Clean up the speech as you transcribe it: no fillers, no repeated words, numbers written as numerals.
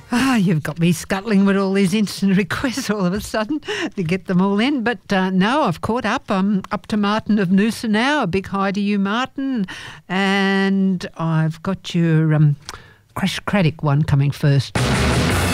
You've got me scuttling with all these instant requests all of a sudden to get them all in. But no, I've caught up. I'm up to Martin of Noosa now. A big hi to you, Martin. And I've got your Crash Craddock one coming first.